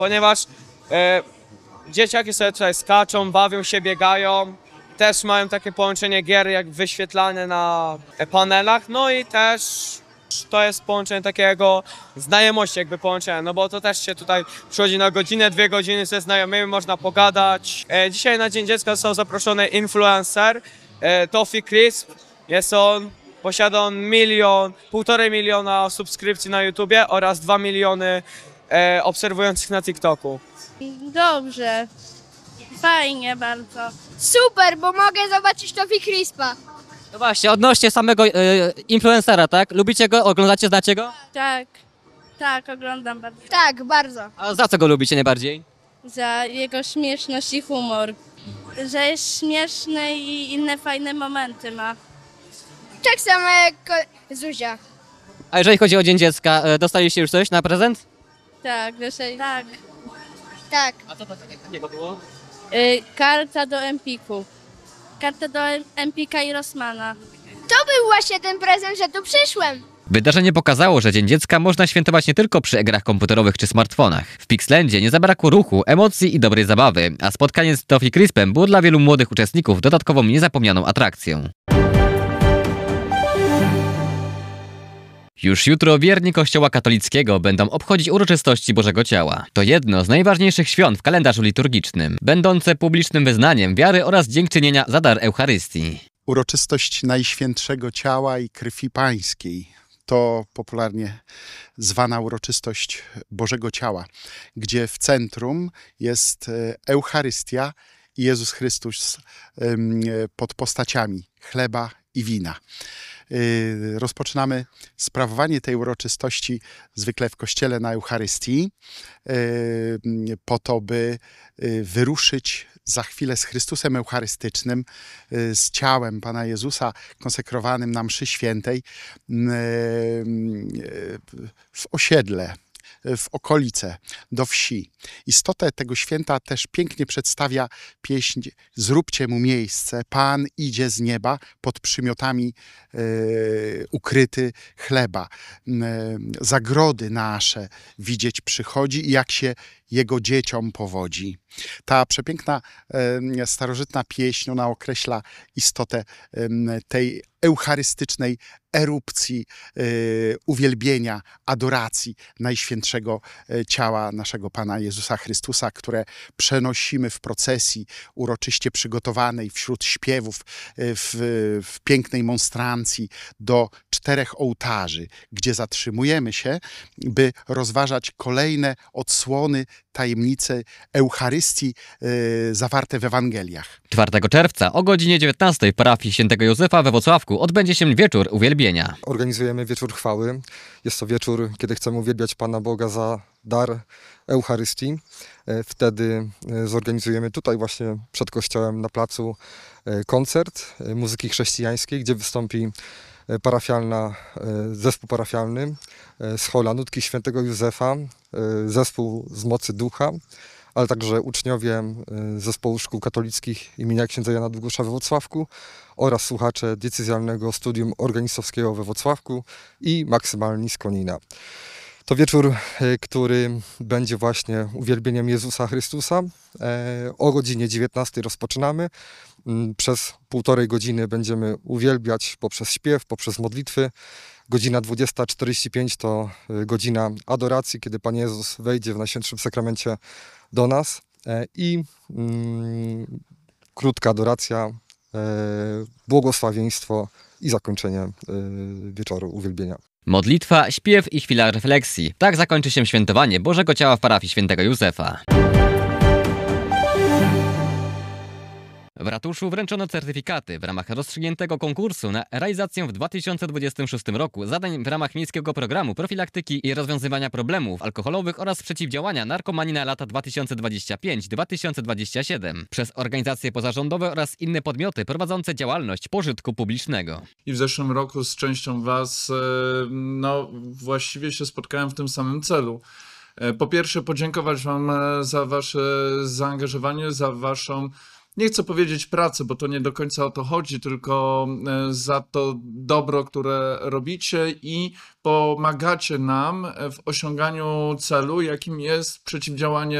ponieważ dzieciaki sobie tutaj skaczą, bawią się, biegają. Też mają takie połączenie gier jak wyświetlane na panelach, no i też to jest połączenie takiego znajomości jakby połączenia, no bo to też się tutaj przychodzi na godzinę, 2 godziny ze znajomymi, można pogadać. Dzisiaj na Dzień Dziecka został zaproszony influencer Toffee Crisp. Posiada on 1,5 miliona subskrypcji na YouTubie oraz 2 miliony obserwujących na TikToku. Dobrze, fajnie bardzo. Super, bo mogę zobaczyć Toffee Crispa. No właśnie, odnośnie samego influencera, tak? Lubicie go? Oglądacie, znacie go? Tak, oglądam bardzo. Tak, bardzo. A za co go lubicie najbardziej? Za jego śmieszność i humor. Że jest śmieszny i inne fajne momenty ma. Tak samo jak Zuzia. A jeżeli chodzi o Dzień Dziecka, dostaliście już coś na prezent? Tak, tak. Tak. A co to takiego było? Karta do Empiku. Karta do Empika i Rossmana. To był właśnie ten prezent, że tu przyszłem. Wydarzenie pokazało, że Dzień Dziecka można świętować nie tylko przy grach komputerowych czy smartfonach. W Pixlandzie nie zabrakło ruchu, emocji i dobrej zabawy, a spotkanie z Toffee Crispem było dla wielu młodych uczestników dodatkową niezapomnianą atrakcją. Już jutro wierni Kościoła katolickiego będą obchodzić uroczystości Bożego Ciała. To jedno z najważniejszych świąt w kalendarzu liturgicznym, będące publicznym wyznaniem wiary oraz dziękczynienia za dar Eucharystii. Uroczystość Najświętszego Ciała i Krwi Pańskiej. To popularnie zwana uroczystość Bożego Ciała, gdzie w centrum jest Eucharystia i Jezus Chrystus pod postaciami chleba i wina. Rozpoczynamy sprawowanie tej uroczystości zwykle w kościele na Eucharystii, po to, by wyruszyć za chwilę z Chrystusem Eucharystycznym, z ciałem Pana Jezusa konsekrowanym na mszy świętej w osiedle, w okolice, do wsi. Istotę tego święta też pięknie przedstawia pieśń Zróbcie mu miejsce, Pan idzie z nieba, pod przymiotami ukryty chleba. Zagrody nasze widzieć przychodzi i jak się jego dzieciom powodzi. Ta przepiękna, starożytna pieśń, ona określa istotę tej eucharystycznej erupcji uwielbienia, adoracji Najświętszego Ciała naszego Pana Jezusa Chrystusa, które przenosimy w procesji uroczyście przygotowanej wśród śpiewów w pięknej monstrancji do 4 ołtarzy, gdzie zatrzymujemy się, by rozważać kolejne odsłony tajemnice Eucharystii zawarte w Ewangeliach. 4 czerwca o godzinie 19 w parafii Świętego Józefa we Włocławku odbędzie się wieczór uwielbienia. Organizujemy wieczór chwały. Jest to wieczór, kiedy chcemy uwielbiać Pana Boga za dar Eucharystii. Wtedy zorganizujemy tutaj właśnie przed kościołem na placu koncert muzyki chrześcijańskiej, gdzie wystąpi zespół parafialny z Hola Nutki Świętego Józefa, zespół z Mocy Ducha, ale także uczniowie zespołu szkół katolickich imienia księdza Jana Długosza we Włocławku oraz słuchacze diecezjalnego studium organistowskiego we Włocławku i maksymalni z Konina. To wieczór, który będzie właśnie uwielbieniem Jezusa Chrystusa. O godzinie 19 rozpoczynamy. Przez 1,5 godziny będziemy uwielbiać poprzez śpiew, poprzez modlitwy. Godzina 20:45 to godzina adoracji, kiedy Pan Jezus wejdzie w Najświętszym Sakramencie do nas i krótka adoracja, błogosławieństwo i zakończenie wieczoru uwielbienia. Modlitwa, śpiew i chwila refleksji. Tak zakończy się świętowanie Bożego Ciała w parafii Świętego Józefa. W ratuszu wręczono certyfikaty w ramach rozstrzygniętego konkursu na realizację w 2026 roku zadań w ramach miejskiego programu profilaktyki i rozwiązywania problemów alkoholowych oraz przeciwdziałania narkomanii na lata 2025-2027 przez organizacje pozarządowe oraz inne podmioty prowadzące działalność pożytku publicznego. I w zeszłym roku z częścią Was właściwie się spotkałem w tym samym celu. Po pierwsze podziękować Wam za Wasze zaangażowanie, za Waszą nie chcę powiedzieć pracy, bo to nie do końca o to chodzi, tylko za to dobro, które robicie i pomagacie nam w osiąganiu celu, jakim jest przeciwdziałanie